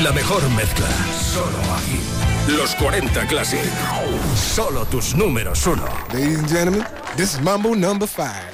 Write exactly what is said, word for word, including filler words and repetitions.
La mejor mezcla, solo aquí. Los cuarenta Classic. Solo tus números uno. Ladies and gentlemen, this is Mambo number five.